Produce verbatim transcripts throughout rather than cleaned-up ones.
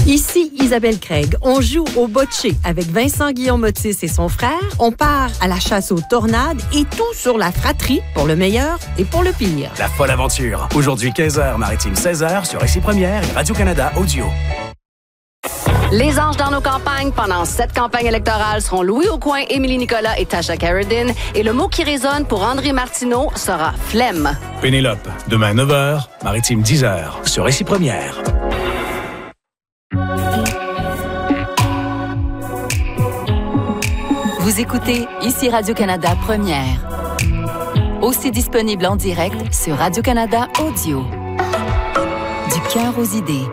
Ici Isabelle Craig. On joue au bocce avec Vincent Guillaume-Otis et son frère. On part à la chasse aux tornades et tout sur la fratrie pour le meilleur et pour le pire. La folle aventure. Aujourd'hui quinze heures, Maritime seize heures sur Récit Première et Radio-Canada Audio. Les anges dans nos campagnes pendant cette campagne électorale seront Louis Aucoin, Émilie Nicolas et Tasha Carradine. Et le mot qui résonne pour André Martineau sera flemme. Pénélope, demain neuf heures, Maritime dix heures sur Récit Première. Vous écoutez ici Radio-Canada Première. Aussi disponible en direct sur Radio-Canada Audio. Du cœur aux idées.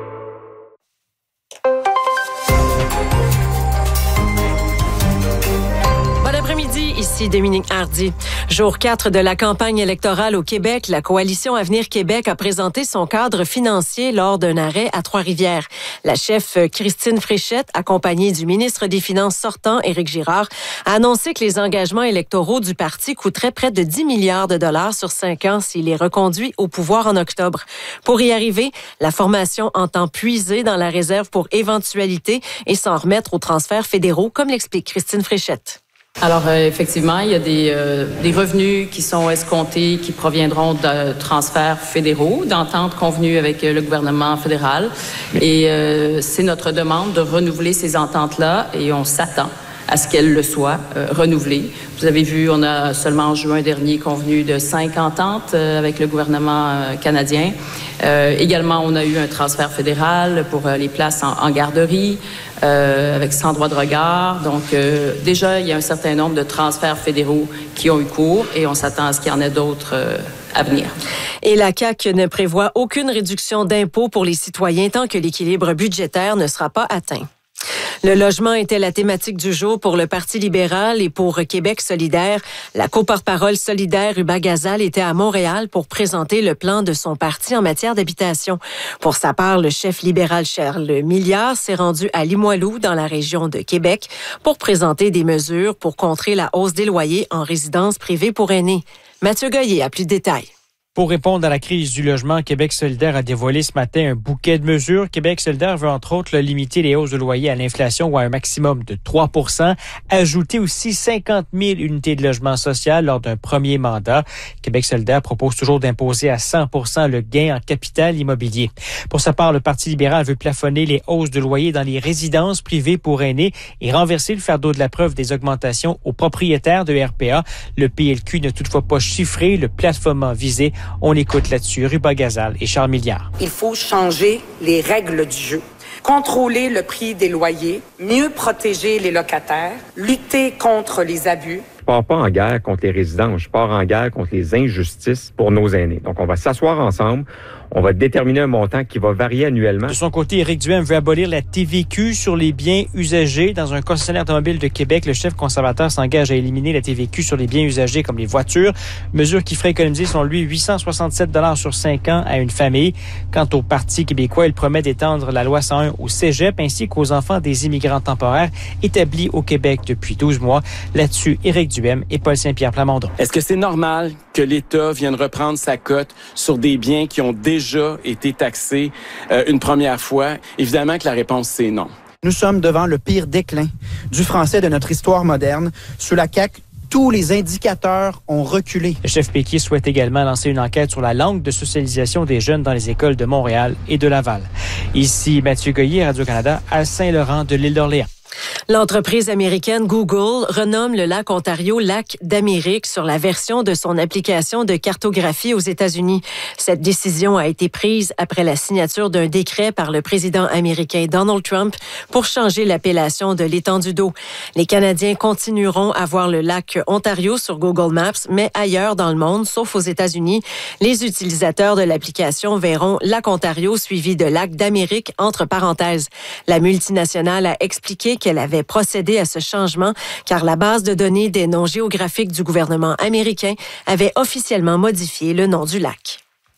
Après-midi, ici Dominique Hardy. Jour quatre de la campagne électorale au Québec, la coalition Avenir Québec a présenté son cadre financier lors d'un arrêt à Trois-Rivières. La chef Christine Fréchette, accompagnée du ministre des Finances sortant, Éric Girard, a annoncé que les engagements électoraux du parti coûteraient près de dix milliards de dollars sur cinq ans s'il est reconduit au pouvoir en octobre. Pour y arriver, la formation entend puiser dans la réserve pour éventualité et s'en remettre aux transferts fédéraux, comme l'explique Christine Fréchette. Alors, euh, effectivement, il y a des, euh, des revenus qui sont escomptés, qui proviendront de transferts fédéraux, d'ententes convenues avec euh, le gouvernement fédéral. Et euh, c'est notre demande de renouveler ces ententes-là et on s'attend à ce qu'elles le soient euh, renouvelées. Vous avez vu, on a seulement en juin dernier convenu de cinq ententes euh, avec le gouvernement euh, canadien. Euh, également, on a eu un transfert fédéral pour euh, les places en, en garderie, euh, avec sans droit de regard. Donc, euh, déjà, il y a un certain nombre de transferts fédéraux qui ont eu cours et on s'attend à ce qu'il y en ait d'autres euh, à venir. Et la C A Q ne prévoit aucune réduction d'impôts pour les citoyens tant que l'équilibre budgétaire ne sera pas atteint. Le logement était la thématique du jour pour le Parti libéral et pour Québec solidaire. La co-porte-parole solidaire Uba Gazal était à Montréal pour présenter le plan de son parti en matière d'habitation. Pour sa part, le chef libéral Charles Milliard s'est rendu à Limoilou, dans la région de Québec, pour présenter des mesures pour contrer la hausse des loyers en résidence privée pour aînés. Mathieu Goyer a plus de détails. Pour répondre à la crise du logement, Québec solidaire a dévoilé ce matin un bouquet de mesures. Québec solidaire veut entre autres limiter les hausses de loyer à l'inflation ou à un maximum de trois pour cent, ajouter aussi cinquante mille unités de logement social lors d'un premier mandat. Québec solidaire propose toujours d'imposer à cent pour cent le gain en capital immobilier. Pour sa part, le Parti libéral veut plafonner les hausses de loyer dans les résidences privées pour aînés et renverser le fardeau de la preuve des augmentations aux propriétaires de R P A. Le P L Q n'a toutefois pas chiffré le plafonnement visé. On écoute là-dessus Uba Gazal et Charles Milliard. Il faut changer les règles du jeu, contrôler le prix des loyers, mieux protéger les locataires, lutter contre les abus. Je pars pas en guerre contre les résidents, je pars en guerre contre les injustices pour nos aînés. Donc, on va s'asseoir ensemble. On va déterminer un montant qui va varier annuellement. De son côté, Éric Duhaime veut abolir la T V Q sur les biens usagés. Dans un concessionnaire automobile de Québec, le chef conservateur s'engage à éliminer la T V Q sur les biens usagés comme les voitures, mesure qui ferait économiser, selon lui, huit cent soixante-sept dollars sur cinq ans à une famille. Quant au Parti québécois, il promet d'étendre la loi cent un au cégep ainsi qu'aux enfants des immigrants temporaires établis au Québec depuis douze mois. Là-dessus, Éric Duhaime et Paul Saint-Pierre Plamondon. Est-ce que c'est normal que l'État vienne reprendre sa cote sur des biens qui ont déjà déjà été taxés euh, une première fois? Évidemment que la réponse, c'est non. Nous sommes devant le pire déclin du français de notre histoire moderne. Sous la C A Q, tous les indicateurs ont reculé. Le chef Péquiste souhaite également lancer une enquête sur la langue de socialisation des jeunes dans les écoles de Montréal et de Laval. Ici Mathieu Goyer, Radio-Canada, à Saint-Laurent de l'île d'Orléans. L'entreprise américaine Google renomme le lac Ontario lac d'Amérique sur la version de son application de cartographie aux États-Unis. Cette décision a été prise après la signature d'un décret par le président américain Donald Trump pour changer l'appellation de l'étendue d'eau. Les Canadiens continueront à voir le lac Ontario sur Google Maps, mais ailleurs dans le monde, sauf aux États-Unis, les utilisateurs de l'application verront lac Ontario suivi de lac d'Amérique entre parenthèses. La multinationale a expliqué qu'elle avait procédé à ce changement car la base de données des noms géographiques du gouvernement américain avait officiellement modifié le nom du lac.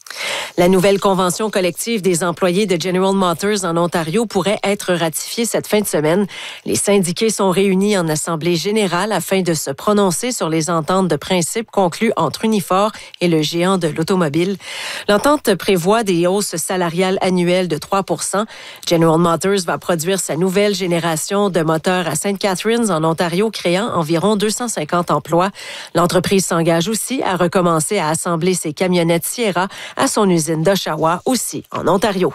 La nouvelle convention collective des employés de General Motors en Ontario pourrait être ratifiée cette fin de semaine. Les syndiqués sont réunis en assemblée générale afin de se prononcer sur les ententes de principe conclues entre Unifor et le géant de l'automobile. L'entente prévoit des hausses salariales annuelles de trois pour cent. General Motors va produire sa nouvelle génération de moteurs à Saint Catharines en Ontario, créant environ deux cent cinquante emplois. L'entreprise s'engage aussi à recommencer à assembler ses camionnettes Sierra à son usine d'Oshawa, aussi en Ontario.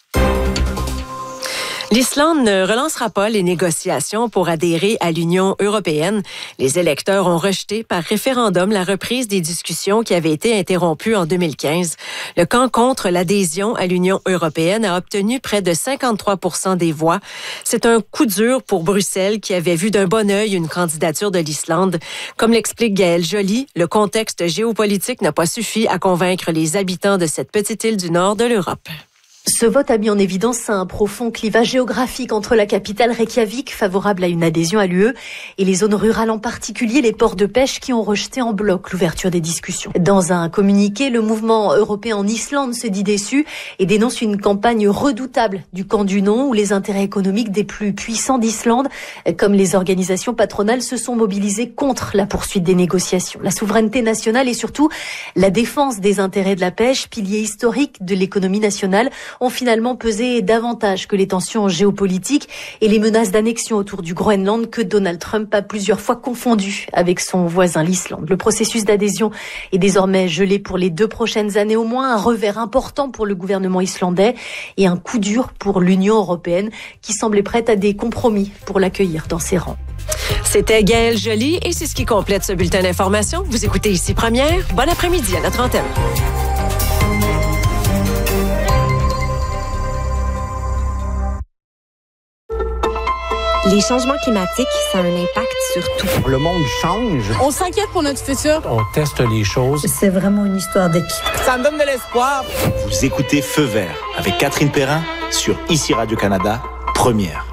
L'Islande ne relancera pas les négociations pour adhérer à l'Union européenne. Les électeurs ont rejeté par référendum la reprise des discussions qui avaient été interrompues en deux mille quinze. Le camp contre l'adhésion à l'Union européenne a obtenu près de cinquante-trois pour cent des voix. C'est un coup dur pour Bruxelles qui avait vu d'un bon œil une candidature de l'Islande. Comme l'explique Gaëlle Joly, le contexte géopolitique n'a pas suffi à convaincre les habitants de cette petite île du nord de l'Europe. Ce vote a mis en évidence un profond clivage géographique entre la capitale Reykjavik, favorable à une adhésion à l'U E, et les zones rurales, en particulier les ports de pêche qui ont rejeté en bloc l'ouverture des discussions. Dans un communiqué, le mouvement européen en Islande se dit déçu et dénonce une campagne redoutable du camp du non, où les intérêts économiques des plus puissants d'Islande, comme les organisations patronales, se sont mobilisés contre la poursuite des négociations. La souveraineté nationale et surtout la défense des intérêts de la pêche, pilier historique de l'économie nationale, ont finalement pesé davantage que les tensions géopolitiques et les menaces d'annexion autour du Groenland que Donald Trump a plusieurs fois confondu avec son voisin l'Islande. Le processus d'adhésion est désormais gelé pour les deux prochaines années au moins, un revers important pour le gouvernement islandais et un coup dur pour l'Union européenne qui semblait prête à des compromis pour l'accueillir dans ses rangs. C'était Gaëlle Joly et c'est ce qui complète ce bulletin d'information. Vous écoutez ici Première. Bon après-midi à notre antenne. Les changements climatiques, ça a un impact sur tout. Le monde change. On s'inquiète pour notre futur. On teste les choses. C'est vraiment une histoire d'équipe. Ça me donne de l'espoir. Vous écoutez Feu vert avec Catherine Perrin sur Ici Radio-Canada, Première.